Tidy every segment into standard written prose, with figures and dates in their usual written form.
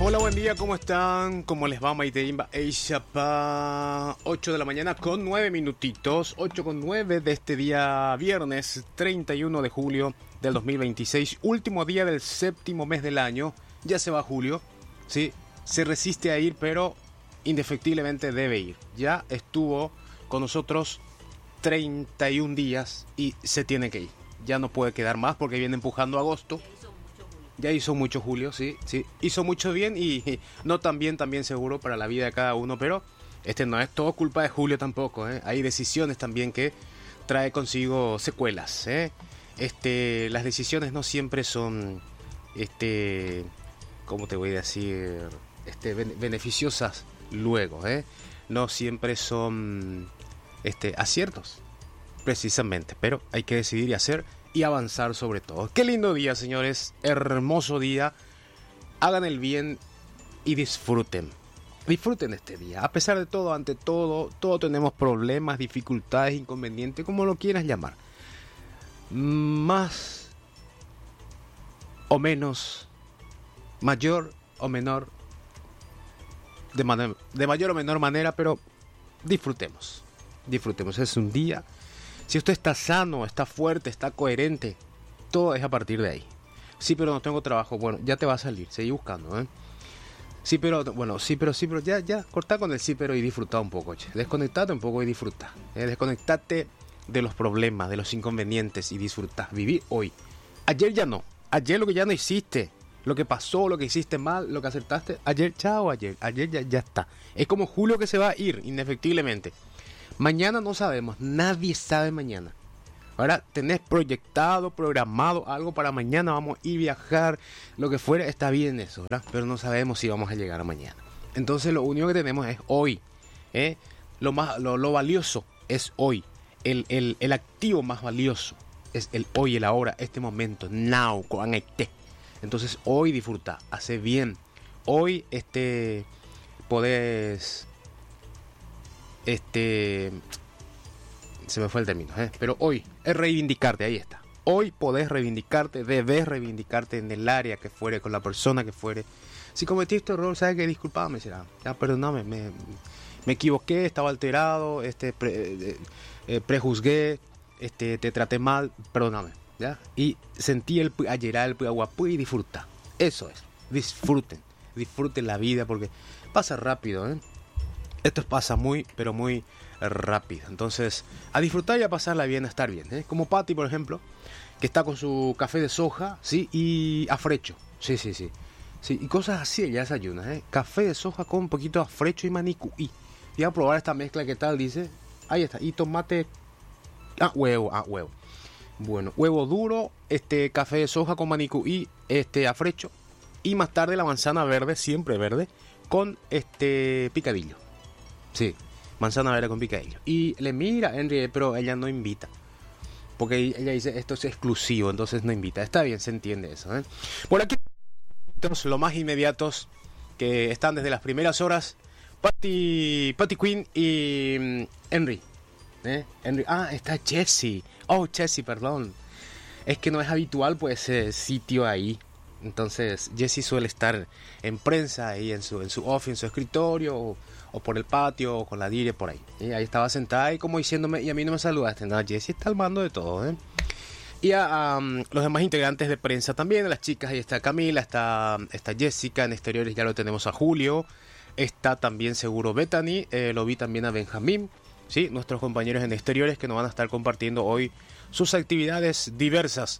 Hola, buen día, ¿cómo están? ¿Cómo les va? Maiteimba Eishapa. 8 de la mañana con 9 minutitos. 8 con 9 de este día viernes 31 de julio del 2026. Último día del séptimo mes del año. Ya se va julio. Sí, se resiste a ir, pero indefectiblemente debe ir. Ya estuvo con nosotros 31 días y se tiene que ir. Ya no puede quedar más porque viene empujando agosto. Ya hizo mucho Julio, sí. Hizo mucho bien y no tan bien también seguro para la vida de cada uno, pero no es todo culpa de Julio tampoco, ¿eh? Hay decisiones también que trae consigo secuelas, ¿eh? Las decisiones no siempre son, ¿cómo te voy a decir? Beneficiosas luego, ¿eh? No siempre son, aciertos, precisamente, pero hay que decidir y hacer y avanzar sobre todo. Qué lindo día, señores. Hermoso día. Hagan el bien y disfruten. Disfruten este día. A pesar de todo, ante todo, todos tenemos problemas, dificultades, inconvenientes, como lo quieras llamar. Más o menos, mayor o menor, de mayor o menor manera, pero disfrutemos. Disfrutemos. Es un día. Si usted está sano, está fuerte, está coherente, todo es a partir de ahí. Sí, pero no tengo trabajo. Bueno, ya te va a salir. Seguí buscando, ¿eh? Sí, pero ya. Cortá con el sí, pero y disfruta un poco, che. Desconectate un poco y disfruta. Desconectate de los problemas, de los inconvenientes y disfruta. Vivir hoy. Ayer ya no. Ayer lo que ya no hiciste. Lo que pasó, lo que hiciste mal, lo que acertaste. Ayer, chao, ayer. Ayer ya está. Es como Julio que se va a ir, indefectiblemente. Mañana no sabemos, nadie sabe mañana. Ahora tenés proyectado, programado algo para mañana, vamos a ir a viajar, lo que fuera, está bien eso, ¿verdad? Pero no sabemos si vamos a llegar a mañana. Entonces lo único que tenemos es hoy, ¿eh? Lo valioso es hoy. El activo más valioso es el hoy, el ahora, este momento, now, con este. Entonces hoy disfruta, hace bien. Hoy podés... se me fue el término, pero hoy es reivindicarte, ahí está. Hoy podés reivindicarte, debes reivindicarte en el área que fuere, con la persona que fuere. Si cometiste error, sabes que disculpame, será. Ya, perdóname, me equivoqué, estaba alterado, prejuzgué, te traté mal, perdóname, ¿ya? Y sentí el aguapú y disfruta. Eso es, disfruten la vida porque pasa rápido, ¿eh? Esto pasa muy, pero muy rápido. Entonces, a disfrutar y a pasarla bien, a estar bien, ¿eh? Como Patty, por ejemplo, que está con su café de soja, ¿sí? Y afrecho. Sí. Y cosas así, ella desayuna, ¿eh? Café de soja con un poquito de afrecho y manicuí. Y a probar esta mezcla, ¿qué tal? Dice. Ahí está. Y tomate. Huevo. Bueno, huevo duro, café de soja con manicuí, afrecho. Y más tarde la manzana verde, siempre verde, con picadillo. Sí, manzana verde con picadillo. Y le mira a Henry, pero ella no invita. Porque ella dice, esto es exclusivo, entonces no invita. Está bien, se entiende eso, ¿eh? Por aquí, los más inmediatos que están desde las primeras horas. Patty Quinn y Henry. Henry. Está Jessie. Jessie, perdón. Es que no es habitual pues ese sitio ahí. Entonces Jessie suele estar en prensa ahí en su office, en su escritorio o por el patio o con la dire por ahí. Y ahí estaba sentada y como diciéndome, y a mí no me saludaste. No, Jessie está al mando de todo, ¿eh? Y a los demás integrantes de prensa también, a las chicas, ahí está Camila, está Jessica, en exteriores ya lo tenemos a Julio, está también seguro Bethany, lo vi también a Benjamín, ¿sí? Nuestros compañeros en exteriores que nos van a estar compartiendo hoy sus actividades diversas,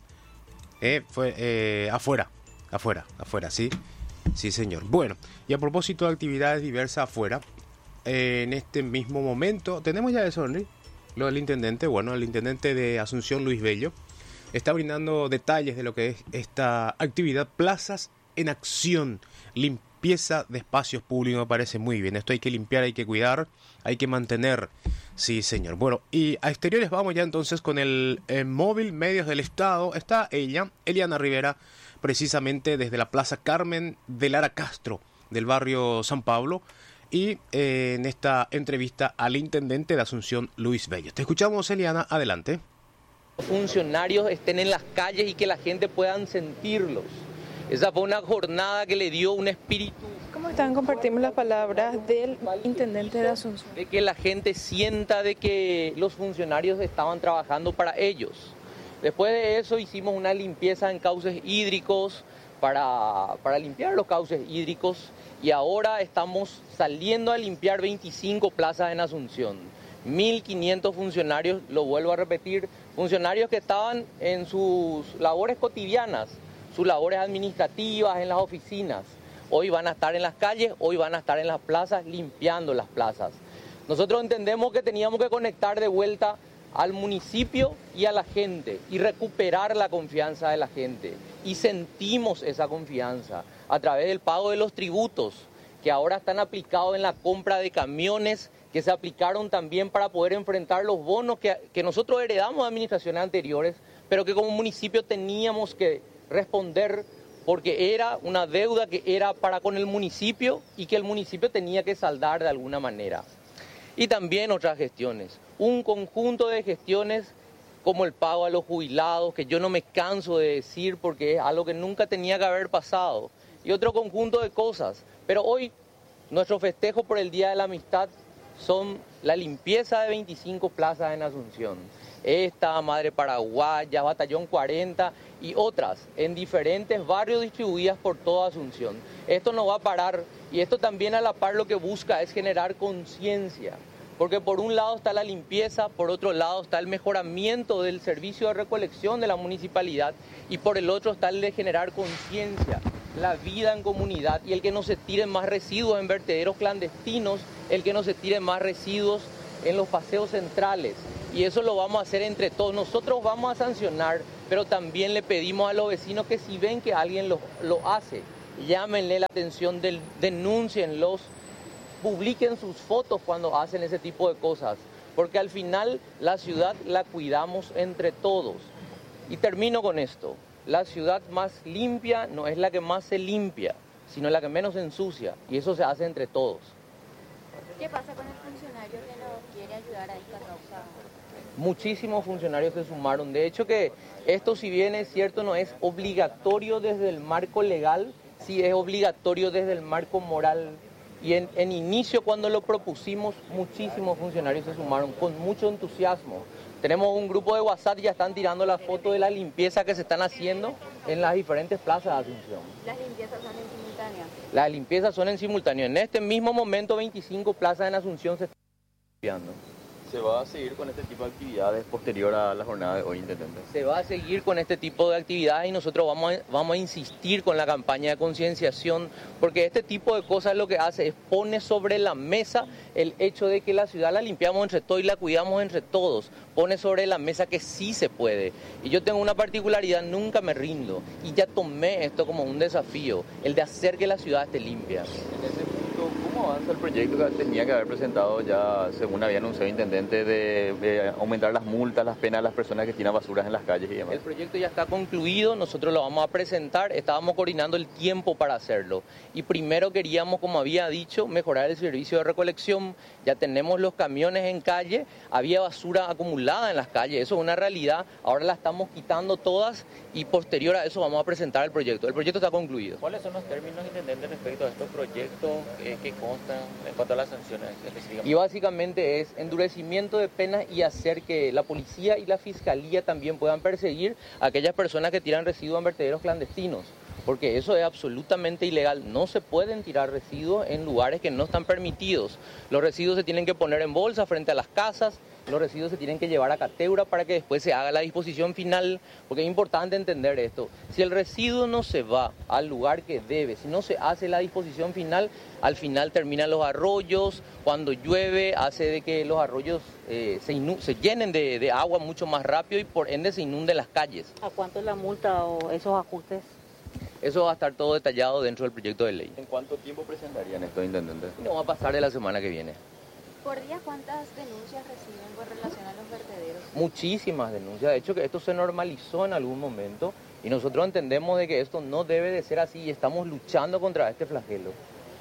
afuera, ¿sí? Sí, señor. Bueno, y a propósito de actividades diversas afuera, en este mismo momento, tenemos ya eso, Henry, lo del intendente, el intendente de Asunción, Luis Bello, está brindando detalles de lo que es esta actividad, Plazas en Acción, limpieza de espacios públicos, me parece muy bien. Esto hay que limpiar, hay que cuidar, hay que mantener. Sí, señor. Bueno, y a exteriores vamos ya entonces con el móvil Medios del Estado. Está ella, Eliana Rivera, precisamente desde la Plaza Carmen de Lara Castro, del barrio San Pablo, y en esta entrevista al intendente de Asunción, Luis Bello. Te escuchamos, Eliana, adelante. Funcionarios estén en las calles y que la gente puedan sentirlos. Esa fue una jornada que le dio un espíritu. ¿Cómo están? Compartimos las palabras del intendente de Asunción. De que la gente sienta de que los funcionarios estaban trabajando para ellos. Después de eso hicimos una limpieza en cauces hídricos para limpiar los cauces hídricos y ahora estamos saliendo a limpiar 25 plazas en Asunción. 1.500 funcionarios, lo vuelvo a repetir, funcionarios que estaban en sus labores cotidianas, sus labores administrativas, en las oficinas. Hoy van a estar en las calles, hoy van a estar en las plazas, limpiando las plazas. Nosotros entendemos que teníamos que conectar de vuelta al municipio y a la gente y recuperar la confianza de la gente. Y sentimos esa confianza a través del pago de los tributos que ahora están aplicados en la compra de camiones, que se aplicaron también para poder enfrentar los bonos que nosotros heredamos de administraciones anteriores, pero que como municipio teníamos que responder porque era una deuda que era para con el municipio y que el municipio tenía que saldar de alguna manera. Y también otras gestiones, un conjunto de gestiones como el pago a los jubilados, que yo no me canso de decir porque es algo que nunca tenía que haber pasado, y otro conjunto de cosas. Pero hoy nuestro festejo por el Día de la Amistad son la limpieza de 25 plazas en Asunción. Esta, Madre Paraguaya, Batallón 40 y otras en diferentes barrios distribuidas por toda Asunción. Esto no va a parar y esto también a la par lo que busca es generar conciencia. Porque por un lado está la limpieza, por otro lado está el mejoramiento del servicio de recolección de la municipalidad y por el otro está el de generar conciencia, la vida en comunidad y el que no se tiren más residuos en vertederos clandestinos, el que no se tiren más residuos en los paseos centrales. Y eso lo vamos a hacer entre todos. Nosotros vamos a sancionar, pero también le pedimos a los vecinos que si ven que alguien lo hace, llámenle la atención, denúncienlos, publiquen sus fotos cuando hacen ese tipo de cosas, porque al final la ciudad la cuidamos entre todos. Y termino con esto, la ciudad más limpia no es la que más se limpia, sino la que menos se ensucia, y eso se hace entre todos. ¿Qué pasa con el funcionario que no quiere ayudar a esta causa? Muchísimos funcionarios se sumaron, de hecho que esto si bien es cierto no es obligatorio desde el marco legal, sí es obligatorio desde el marco moral. Y en inicio cuando lo propusimos, muchísimos funcionarios se sumaron con mucho entusiasmo. Tenemos un grupo de WhatsApp y ya están tirando la foto de la limpieza que se están haciendo en las diferentes plazas de Asunción. ¿Las limpiezas son en simultáneo? Las limpiezas son en simultáneo. En este mismo momento 25 plazas en Asunción se están limpiando. ¿Se va a seguir con este tipo de actividades posterior a la jornada de hoy, intendente? Se va a seguir con este tipo de actividades y nosotros vamos a insistir con la campaña de concienciación, porque este tipo de cosas lo que hace es pone sobre la mesa el hecho de que la ciudad la limpiamos entre todos y la cuidamos entre todos. Pone sobre la mesa que sí se puede. Y yo tengo una particularidad, nunca me rindo. Y ya tomé esto como un desafío, el de hacer que la ciudad esté limpia. En ese punto, ¿cómo avanza el proyecto que tenía que haber presentado ya, según había anunciado el intendente, de aumentar las multas, las penas a las personas que tiran basuras en las calles y demás? El proyecto ya está concluido, nosotros lo vamos a presentar, estábamos coordinando el tiempo para hacerlo. Y primero queríamos, como había dicho, mejorar el servicio de recolección. Ya tenemos los camiones en calle, había basura acumulada en las calles, eso es una realidad, ahora la estamos quitando todas y posterior a eso vamos a presentar el proyecto. El proyecto está concluido. ¿Cuáles son los términos, intendente, respecto a estos proyectos que constan en cuanto a las sanciones específicamente? Y básicamente es endurecimiento de penas y hacer que la policía y la fiscalía también puedan perseguir a aquellas personas que tiran residuos en vertederos clandestinos. Porque eso es absolutamente ilegal. No se pueden tirar residuos en lugares que no están permitidos. Los residuos se tienen que poner en bolsa frente a las casas, los residuos se tienen que llevar a Cateura para que después se haga la disposición final, porque es importante entender esto. Si el residuo no se va al lugar que debe, si no se hace la disposición final, al final terminan los arroyos, cuando llueve hace de que los arroyos se llenen de agua mucho más rápido y por ende se inunden las calles. ¿A cuánto es la multa o esos ajustes? Eso va a estar todo detallado dentro del proyecto de ley. ¿En cuánto tiempo presentarían esto, intendente? No va a pasar de la semana que viene. ¿Por día cuántas denuncias reciben con relación a los vertederos? Muchísimas denuncias. De hecho, que esto se normalizó en algún momento y nosotros entendemos de que esto no debe de ser así y estamos luchando contra este flagelo.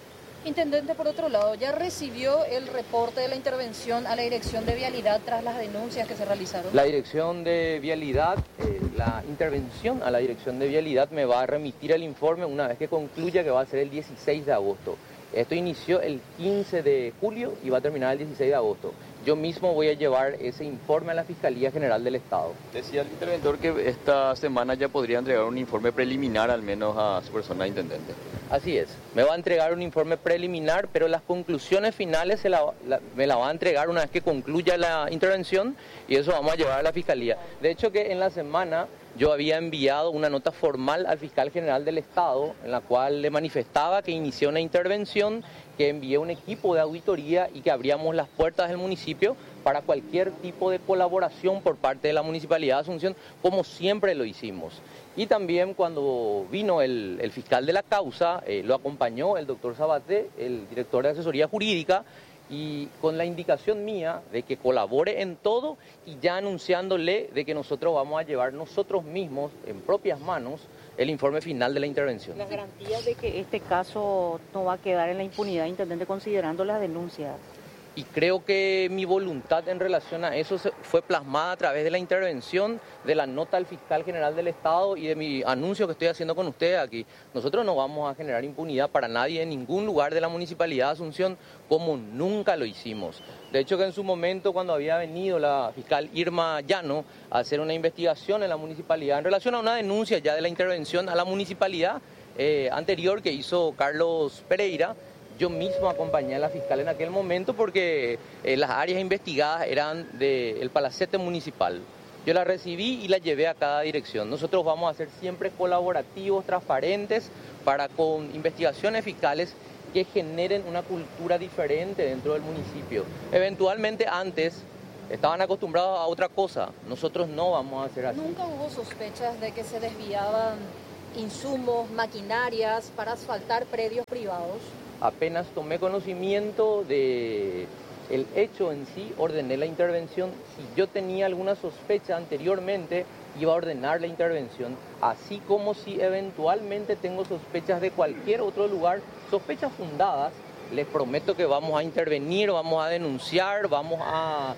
Intendente, por otro lado, ¿ya recibió el reporte de la intervención a la Dirección de Vialidad tras las denuncias que se realizaron? La Dirección de Vialidad, la intervención a la Dirección de Vialidad me va a remitir el informe una vez que concluya, que va a ser el 16 de agosto. Esto inició el 15 de julio y va a terminar el 16 de agosto. Yo mismo voy a llevar ese informe a la Fiscalía General del Estado. Decía el interventor que esta semana ya podría entregar un informe preliminar al menos a su persona, intendente. Así es, me va a entregar un informe preliminar, pero las conclusiones finales me la va a entregar una vez que concluya la intervención y eso vamos a llevar a la Fiscalía. De hecho que en la semana yo había enviado una nota formal al Fiscal General del Estado en la cual le manifestaba que inicié una intervención, que envié un equipo de auditoría y que abríamos las puertas del municipio para cualquier tipo de colaboración por parte de la Municipalidad de Asunción, como siempre lo hicimos. Y también cuando vino el fiscal de la causa, lo acompañó el doctor Sabaté, el director de asesoría jurídica, y con la indicación mía de que colabore en todo y ya anunciándole de que nosotros vamos a llevar nosotros mismos en propias manos el informe final de la intervención. La garantía de que este caso no va a quedar en la impunidad, intendente, considerando las denuncias. Y creo que mi voluntad en relación a eso fue plasmada a través de la intervención, de la nota del fiscal general del Estado y de mi anuncio que estoy haciendo con ustedes aquí. Nosotros no vamos a generar impunidad para nadie en ningún lugar de la Municipalidad de Asunción, como nunca lo hicimos. De hecho que en su momento, cuando había venido la fiscal Irma Llano a hacer una investigación en la municipalidad en relación a una denuncia ya de la intervención a la municipalidad anterior que hizo Carlos Pereira, yo mismo acompañé a la fiscal en aquel momento porque las áreas investigadas eran del palacete municipal. Yo la recibí y la llevé a cada dirección. Nosotros vamos a ser siempre colaborativos, transparentes, para con investigaciones fiscales que generen una cultura diferente dentro del municipio. Eventualmente antes estaban acostumbrados a otra cosa, nosotros no vamos a hacer así. ¿Nunca hubo sospechas de que se desviaban insumos, maquinarias para asfaltar predios privados? Apenas tomé conocimiento de el hecho en sí, ordené la intervención. Si yo tenía alguna sospecha anteriormente, iba a ordenar la intervención, así como si eventualmente tengo sospechas de cualquier otro lugar, sospechas fundadas, les prometo que vamos a intervenir, vamos a denunciar, vamos a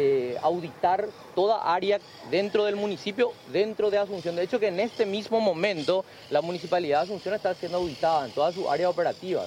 auditar toda área dentro del municipio, dentro de Asunción. De hecho que en este mismo momento la Municipalidad de Asunción está siendo auditada en todas sus áreas operativas.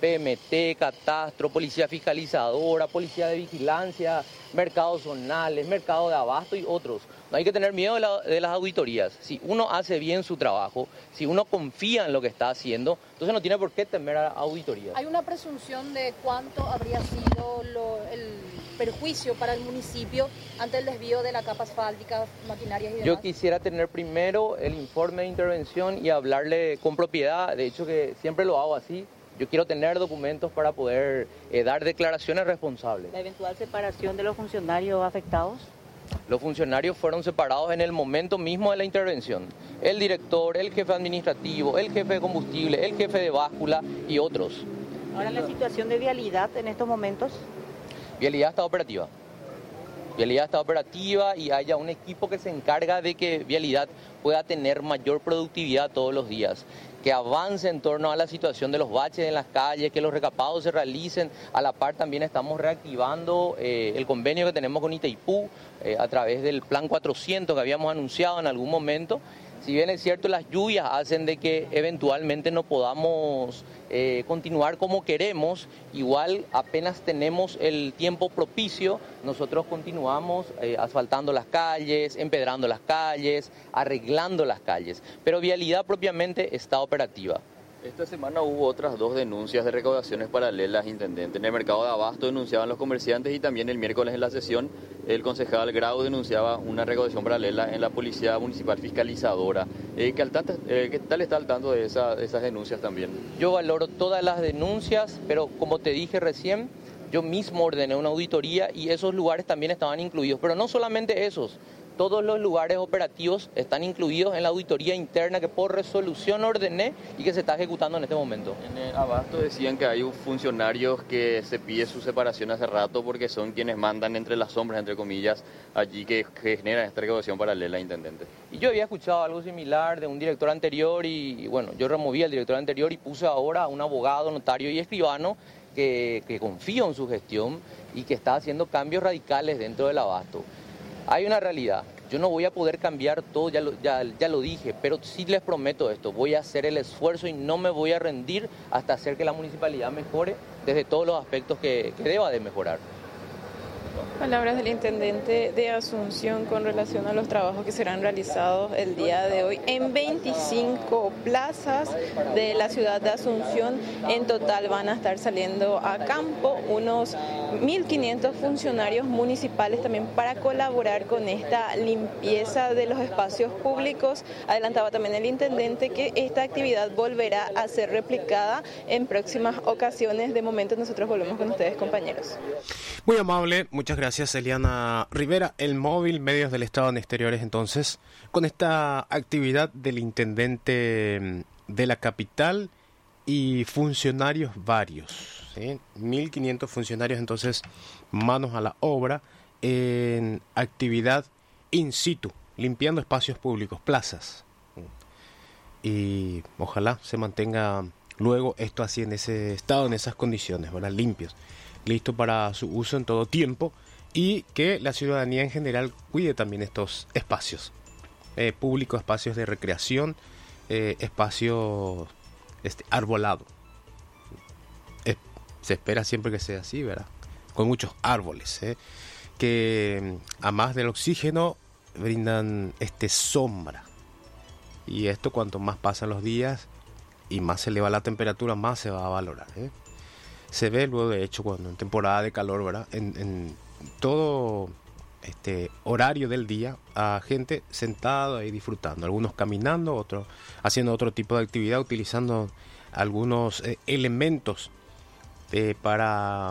PMT, Catastro, Policía Fiscalizadora, Policía de Vigilancia, Mercados Zonales, Mercado de Abasto y otros. No hay que tener miedo de las auditorías. Si uno hace bien su trabajo, si uno confía en lo que está haciendo, entonces no tiene por qué temer a auditorías. ¿Hay una presunción de cuánto habría sido el perjuicio para el municipio ante el desvío de la capa asfáltica, maquinarias y demás? Yo quisiera tener primero el informe de intervención y hablarle con propiedad. De hecho que siempre lo hago así. Yo quiero tener documentos para poder dar declaraciones responsables. ¿La eventual separación de los funcionarios afectados? Los funcionarios fueron separados en el momento mismo de la intervención. El director, el jefe administrativo, el jefe de combustible, el jefe de báscula y otros. Ahora, la situación de vialidad en estos momentos. Vialidad está operativa. Vialidad está operativa y haya un equipo que se encarga de que Vialidad pueda tener mayor productividad todos los días, que avance en torno a la situación de los baches en las calles, que los recapados se realicen. A la par también estamos reactivando el convenio que tenemos con Itaipú a través del Plan 400 que habíamos anunciado en algún momento. Si bien es cierto, las lluvias hacen de que eventualmente no podamos continuar como queremos, igual apenas tenemos el tiempo propicio, nosotros continuamos asfaltando las calles, empedrando las calles, arreglando las calles, pero Vialidad propiamente está operativa. Esta semana hubo otras 2 denuncias de recaudaciones paralelas, intendente. En el mercado de Abasto denunciaban los comerciantes y también el miércoles en la sesión el concejal Grau denunciaba una recaudación paralela en la Policía Municipal Fiscalizadora. ¿Qué tal está al tanto de esas denuncias también? Yo valoro todas las denuncias, pero como te dije recién, yo mismo ordené una auditoría y esos lugares también estaban incluidos, pero no solamente esos. todos los lugares operativos están incluidos en la auditoría interna que por resolución ordené y que se está ejecutando en este momento. En el Abasto decían que hay funcionarios que se pide su separación hace rato porque son quienes mandan entre las sombras, entre comillas, allí que generan esta recaudación paralela, intendente. Y yo había escuchado algo similar de un director anterior y bueno, yo removí al director anterior y puse ahora a un abogado, notario y escribano que confío en su gestión y que está haciendo cambios radicales dentro del Abasto. Hay una realidad, yo no voy a poder cambiar todo, ya lo dije, pero sí les prometo esto, voy a hacer el esfuerzo y no me voy a rendir hasta hacer que la municipalidad mejore desde todos los aspectos que deba de mejorar. Palabras del intendente de Asunción con relación a los trabajos que serán realizados el día de hoy en 25 plazas de la ciudad de Asunción. En total van a estar saliendo a campo unos 1.500 funcionarios municipales también para colaborar con esta limpieza de los espacios públicos. Adelantaba también el intendente que esta actividad volverá a ser replicada en próximas ocasiones. De momento nosotros volvemos con ustedes, compañeros. Muy amable, muchas gracias Eliana Rivera. El móvil Medios del Estado en Exteriores, entonces, con esta actividad del intendente de la capital y funcionarios varios, ¿sí? 1.500 funcionarios, entonces, manos a la obra en actividad in situ, limpiando espacios públicos, plazas. Y ojalá se mantenga luego esto así en ese estado, en esas condiciones, ¿verdad? Limpios, listo para su uso en todo tiempo, y que la ciudadanía en general cuide también estos espacios públicos, espacios de recreación, espacios arbolados. Se espera siempre que sea así, ¿verdad? Con muchos árboles, que a más del oxígeno brindan sombra. Y esto, cuanto más pasan los días y más se eleva la temperatura, más se va a valorar, Se ve luego, de hecho, cuando en temporada de calor, ¿verdad? En todo horario del día, a gente sentada y disfrutando, algunos caminando, otros haciendo otro tipo de actividad, utilizando algunos elementos para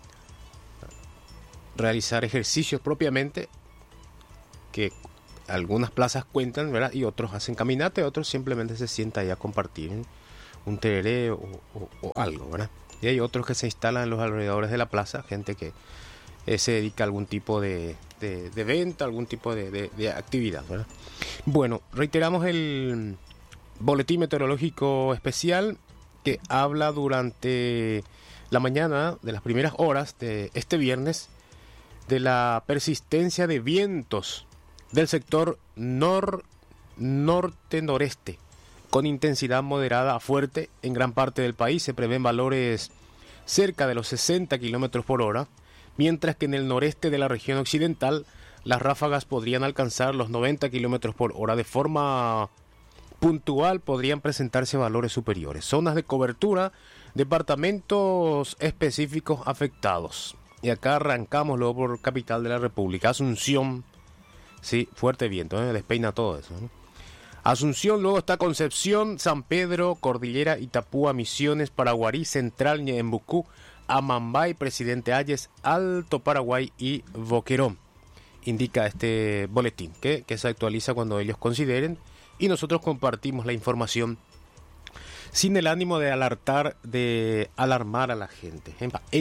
realizar ejercicios propiamente, que algunas plazas cuentan, ¿verdad? Y otros hacen caminata, otros simplemente se sientan ahí a compartir un tereré o algo, ¿verdad? Y hay otros que se instalan en los alrededores de la plaza, gente que se dedica a algún tipo de venta, algún tipo de actividad, ¿verdad? Bueno, reiteramos el boletín meteorológico especial que habla durante la mañana de las primeras horas de este viernes de la persistencia de vientos del sector norte-noreste con intensidad moderada a fuerte en gran parte del país. Se prevén valores cerca de los 60 kilómetros por hora, mientras que en el noreste de la región occidental las ráfagas podrían alcanzar los 90 kilómetros por hora. De forma puntual podrían presentarse valores superiores. Zonas de cobertura, departamentos específicos afectados. Y acá arrancamos luego por capital de la República, Asunción. Sí, fuerte viento, despeina todo eso, Asunción, luego está Concepción, San Pedro, Cordillera, Itapúa, Misiones, Paraguarí, Central, Ñembucú, Amambay, Presidente Hayes, Alto Paraguay y Boquerón. Indica este boletín que se actualiza cuando ellos consideren, y nosotros compartimos la información sin el ánimo de alarmar a la gente.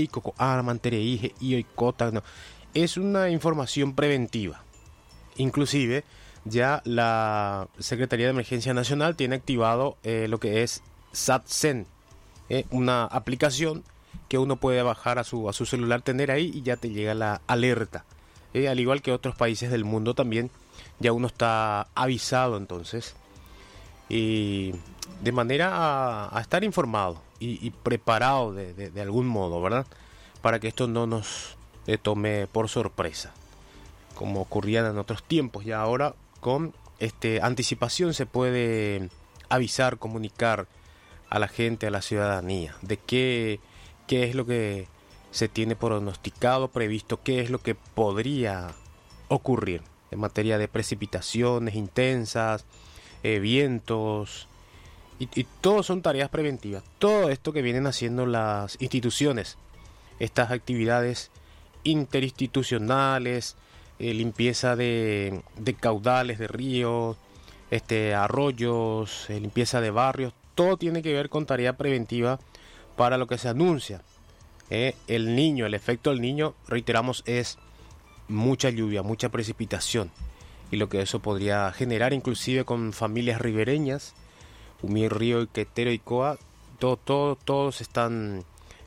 Es una información preventiva. Inclusive ya la Secretaría de Emergencia Nacional tiene activado lo que es SATSEN, una aplicación que uno puede bajar a su celular, tener ahí, y ya te llega la alerta. Al igual que otros países del mundo también, ya uno está avisado entonces, y de manera a estar informado y preparado de algún modo, ¿verdad? Para que esto no nos tome por sorpresa, como ocurría en otros tiempos. Ya ahora con anticipación se puede avisar, comunicar a la gente, a la ciudadanía, de qué es lo que se tiene pronosticado, previsto, qué es lo que podría ocurrir en materia de precipitaciones intensas, vientos, y todo son tareas preventivas. Todo esto que vienen haciendo las instituciones, estas actividades interinstitucionales, limpieza de caudales, de ríos, arroyos, limpieza de barrios. Todo tiene que ver con tarea preventiva para lo que se anuncia. El niño, el efecto del niño, reiteramos, es mucha lluvia, mucha precipitación. Y lo que eso podría generar inclusive con familias ribereñas, Umí, Río, Quetero y Coa, todos están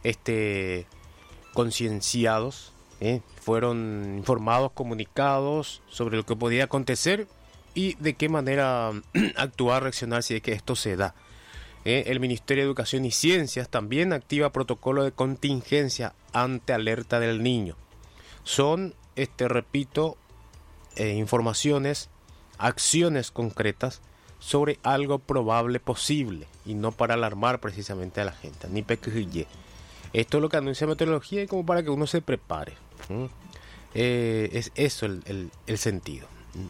concienciados, fueron informados, comunicados sobre lo que podía acontecer y de qué manera actuar, reaccionar si es que esto se da. El Ministerio de Educación y Ciencias también activa protocolo de contingencia ante alerta del niño. Son, repito, informaciones, acciones concretas sobre algo probable posible y no para alarmar precisamente a la gente, ni pequeñe. Esto es lo que anuncia meteorología y como para que uno se prepare. Es eso el sentido.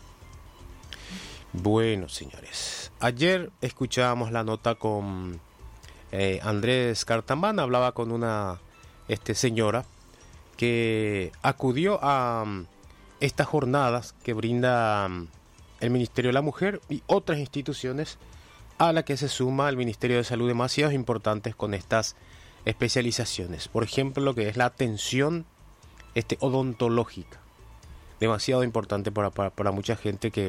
Bueno, señores, ayer escuchábamos la nota con Andrés Cartamán. Hablaba con una señora que acudió a estas jornadas que brinda el Ministerio de la Mujer y otras instituciones, a la que se suma el Ministerio de Salud, demasiado importantes con estas especializaciones. Por ejemplo, lo que es la atención odontológica, demasiado importante para mucha gente que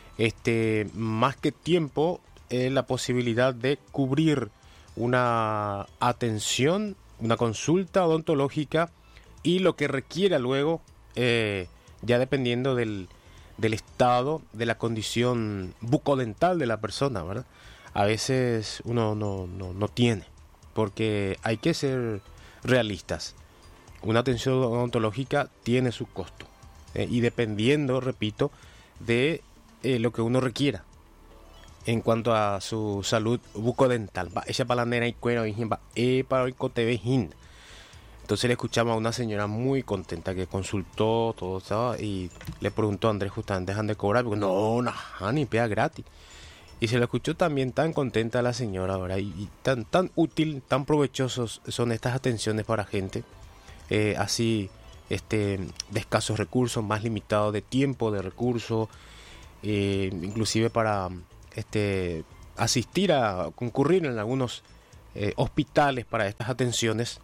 más que tiempo, la posibilidad de cubrir una atención, una consulta odontológica y lo que requiera luego, ya dependiendo del estado, de la condición bucodental de la persona, ¿verdad? A veces uno no tiene, porque hay que ser realistas. Una atención odontológica tiene su costo, y dependiendo, repito, de lo que uno requiera en cuanto a su salud bucodental. Ella para la nena y cuero para el cotebejín. Entonces le escuchamos a una señora muy contenta que consultó todo, ¿sabes? Y le preguntó a Andrés justamente, ¿dejan de cobrar? Porque no, ni pega gratis. Y se lo escuchó también tan contenta la señora, ¿verdad? Y tan útil, tan provechosos son estas atenciones para gente así de escasos recursos, más limitado de tiempo, de recursos, inclusive para asistir a concurrir en algunos hospitales para estas atenciones.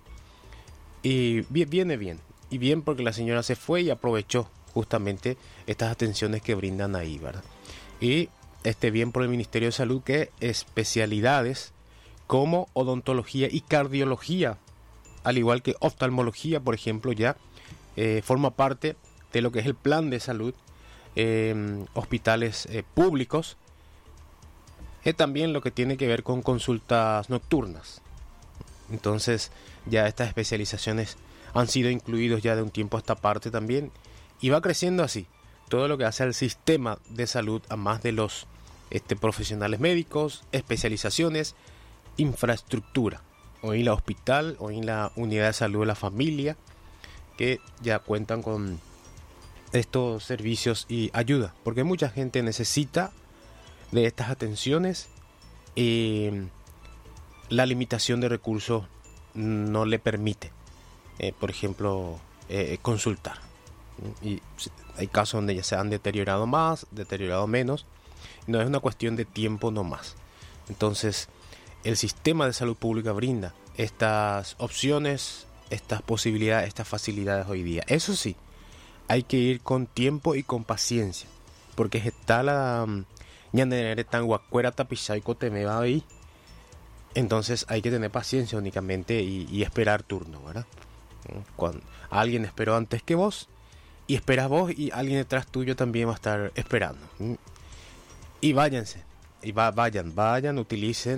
Y viene bien, y bien porque la señora se fue y aprovechó justamente estas atenciones que brindan ahí, ¿verdad? Y bien por el Ministerio de Salud, que especialidades como odontología y cardiología, al igual que oftalmología, por ejemplo, ya forma parte de lo que es el plan de salud, hospitales públicos, también lo que tiene que ver con consultas nocturnas. Entonces ya estas especializaciones han sido incluidos ya de un tiempo a esta parte también, y va creciendo así todo lo que hace al sistema de salud, a más de los profesionales médicos, especializaciones, infraestructura, hoy en la hospital, hoy en la unidad de salud de la familia, que ya cuentan con estos servicios y ayuda, porque mucha gente necesita de estas atenciones y la limitación de recursos no le permite, por ejemplo, consultar. Y hay casos donde ya se han deteriorado más, deteriorado menos. No es una cuestión de tiempo nomás. Entonces, el sistema de salud pública brinda estas opciones, estas posibilidades, estas facilidades hoy día. Eso sí, hay que ir con tiempo y con paciencia, porque está la ñanere tan guacuera tapizai me va ahí. Entonces hay que tener paciencia únicamente y esperar turno, ¿verdad? Cuando alguien esperó antes que vos, y esperas vos, y alguien detrás tuyo también va a estar esperando. Y váyanse, y vayan, utilicen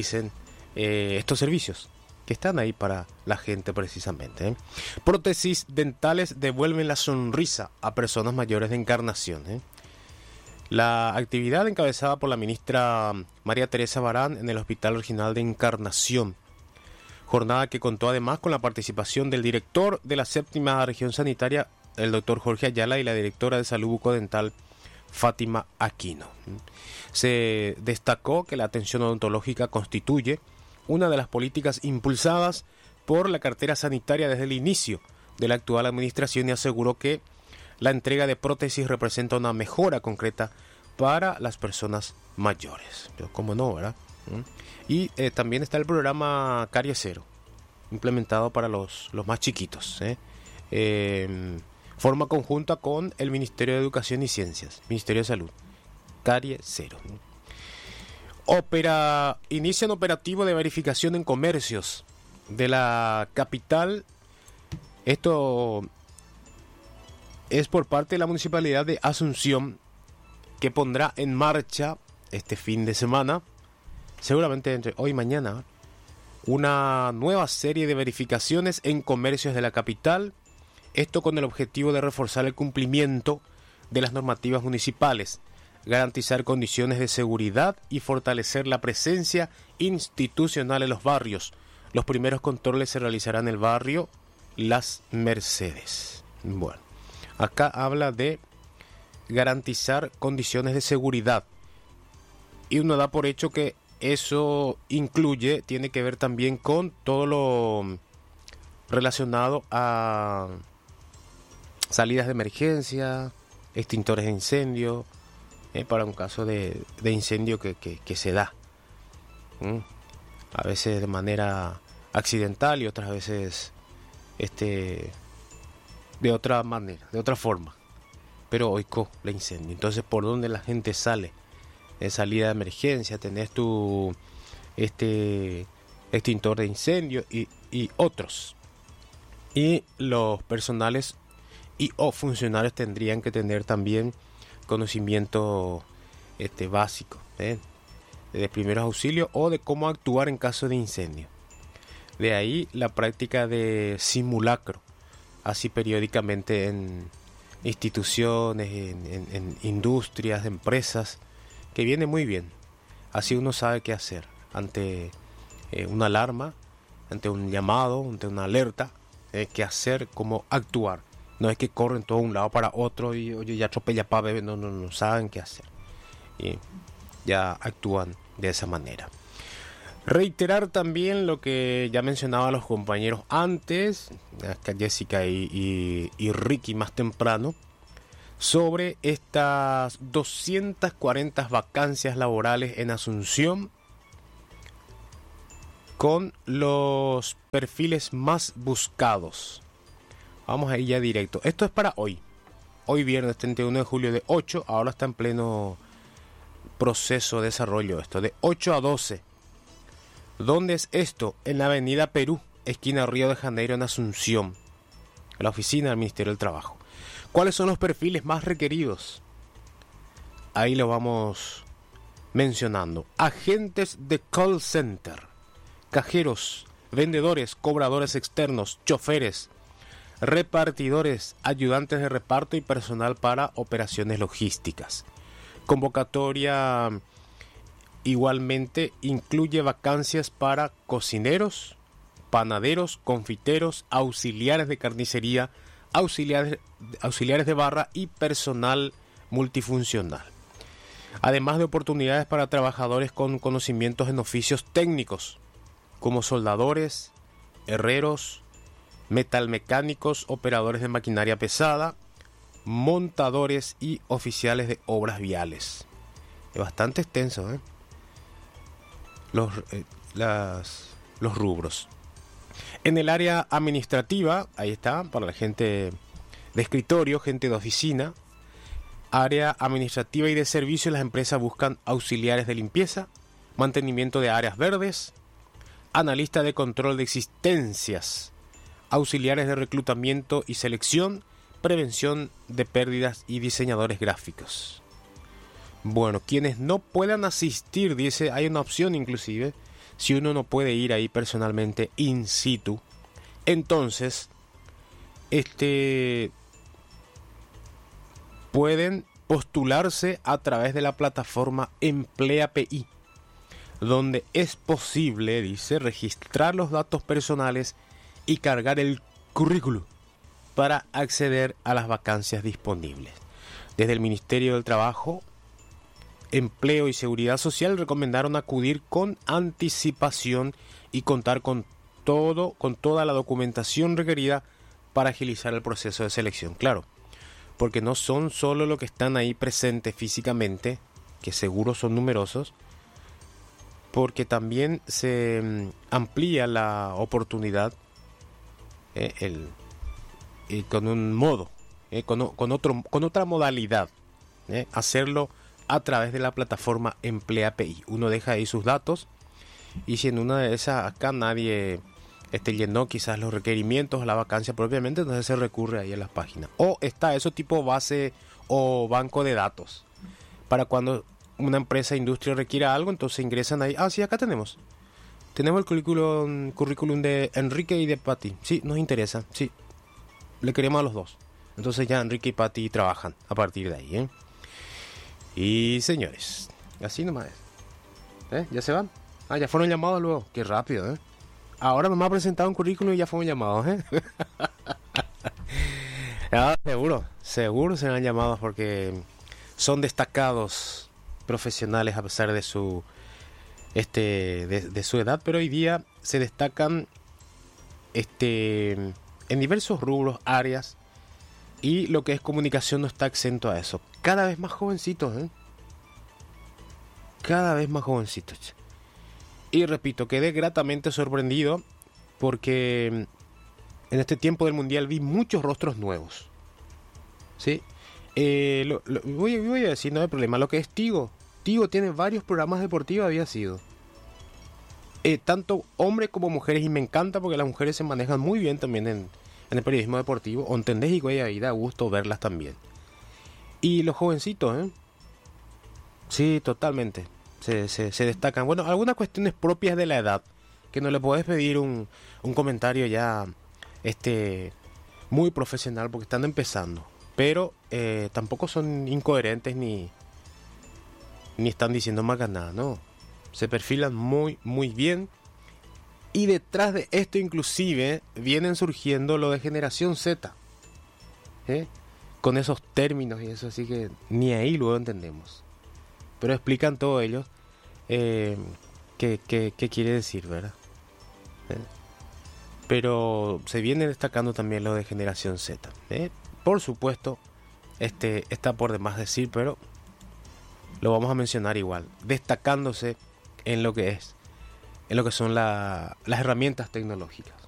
estos servicios que están ahí para la gente precisamente. Prótesis dentales devuelven la sonrisa a personas mayores de Encarnación. La actividad encabezada por la ministra María Teresa Barán en el Hospital Regional de Encarnación. Jornada que contó además con la participación del director de la 7ª Región Sanitaria, el doctor Jorge Ayala, y la directora de Salud Bucodental, Fátima Aquino. Se destacó que la atención odontológica constituye una de las políticas impulsadas por la cartera sanitaria desde el inicio de la actual administración, y aseguró que La entrega de prótesis representa una mejora concreta para las personas mayores. Pero cómo no, ¿verdad? Y también está el programa Carie Cero, implementado para los más chiquitos. Forma conjunta con el Ministerio de Educación y Ciencias, Ministerio de Salud. Carie Cero. Inician operativo de verificación en comercios de la capital. Esto es por parte de la Municipalidad de Asunción, que pondrá en marcha este fin de semana, seguramente entre hoy y mañana, una nueva serie de verificaciones en comercios de la capital. Esto con el objetivo de reforzar el cumplimiento de las normativas municipales, garantizar condiciones de seguridad y fortalecer la presencia institucional en los barrios. Los primeros controles se realizarán en el barrio Las Mercedes. Bueno, acá habla de garantizar condiciones de seguridad. Y uno da por hecho que eso tiene que ver también con todo lo relacionado a salidas de emergencia, extintores de incendio, para un caso de incendio que se da. A veces de manera accidental y otras veces de otra manera, de otra forma. Pero hoy la incendio. Entonces, ¿por dónde la gente sale? Salida de emergencia, tenés tu extintor de incendio y otros. Y los personales o funcionarios tendrían que tener también conocimiento básico de primeros auxilios o de cómo actuar en caso de incendio. De ahí la práctica de simulacro, así periódicamente en instituciones, en industrias, empresas, que viene muy bien. Así uno sabe qué hacer ante una alarma, ante un llamado, ante una alerta, qué hacer, cómo actuar. No es que corren todo de un lado para otro y oye, ya atropella para bebé, no saben qué hacer. Y ya actúan de esa manera. Reiterar también lo que ya mencionaba los compañeros antes, acá Jessica y Ricky más temprano, sobre estas 240 vacancias laborales en Asunción con los perfiles más buscados. Vamos a ir ya directo. Esto es para hoy. Hoy viernes 31 de julio de 8. Ahora está en pleno proceso de desarrollo esto. De 8 a 12. ¿Dónde es esto? En la avenida Perú, esquina Río de Janeiro en Asunción. La oficina del Ministerio del Trabajo. ¿Cuáles son los perfiles más requeridos? Ahí lo vamos mencionando. Agentes de call center. Cajeros, vendedores, cobradores externos, choferes, repartidores, ayudantes de reparto y personal para operaciones logísticas. Convocatoria igualmente incluye vacancias para cocineros, panaderos, confiteros, auxiliares de carnicería, auxiliares de barra y personal multifuncional. Además de oportunidades para trabajadores con conocimientos en oficios técnicos, como soldadores, herreros, metalmecánicos, operadores de maquinaria pesada, montadores y oficiales de obras viales. Es bastante extenso, los rubros. En el área administrativa, ahí está, para la gente de escritorio, gente de oficina, área administrativa y de servicio, las empresas buscan auxiliares de limpieza, mantenimiento de áreas verdes, analista de control de existencias, auxiliares de reclutamiento y selección, prevención de pérdidas y diseñadores gráficos. Bueno, quienes no puedan asistir, dice, hay una opción inclusive, si uno no puede ir ahí personalmente in situ, entonces pueden postularse a través de la plataforma EmpleaPI, donde es posible, dice, registrar los datos personales y cargar el currículum para acceder a las vacancias disponibles. Desde el Ministerio del Trabajo, Empleo y Seguridad Social recomendaron acudir con anticipación y contar con toda la documentación requerida para agilizar el proceso de selección. Claro, porque no son solo los que están ahí presentes físicamente, que seguro son numerosos, porque también se amplía la oportunidad con un modo, con otra modalidad, hacerlo a través de la plataforma EmpleaPI. Uno deja ahí sus datos y si en una de esas acá nadie llenó quizás los requerimientos a la vacancia propiamente, entonces se recurre ahí a las páginas. O está eso tipo base o banco de datos. Para cuando una empresa, industria requiera algo, entonces ingresan ahí. Ah, sí, acá tenemos. Tenemos el currículum de Enrique y de Pati. Sí, nos interesa. Sí, le queremos a los dos. Entonces ya Enrique y Pati trabajan a partir de ahí, ¿eh? Y señores, así nomás es. ¿Ya se van? Ah, ya fueron llamados luego. Qué rápido, ¿eh? Ahora nomás presentaron un currículum y ya fueron llamados, ¿eh? Ah, seguro serán llamados porque son destacados profesionales a pesar de su de su edad, pero hoy día se destacan en diversos rubros, áreas, y lo que es comunicación no está exento a eso. Cada vez más jovencitos, ¿eh? Cada vez más jovencitos. Y repito, quedé gratamente sorprendido porque en este tiempo del mundial vi muchos rostros nuevos. ¿Sí? Voy a decir, no hay problema. Lo que es Tigo tiene varios programas deportivos, había sido. Tanto hombres como mujeres, y me encanta porque las mujeres se manejan muy bien también en el periodismo deportivo. ¿O entendés? Y ahí da gusto verlas también. Y los jovencitos, ¿eh? Sí, totalmente. Se destacan. Bueno, algunas cuestiones propias de la edad, que no le podés pedir un comentario ya muy profesional porque están empezando. Pero tampoco son incoherentes ni están diciendo más nada, no. Se perfilan muy, muy bien. Y detrás de esto inclusive vienen surgiendo lo de generación Z. Con esos términos y eso, así que ni ahí luego entendemos. Pero explican todo ellos qué quiere decir, ¿verdad? Pero se viene destacando también lo de generación Z. Por supuesto, está por demás decir, pero lo vamos a mencionar igual, destacándose en lo que son las herramientas tecnológicas.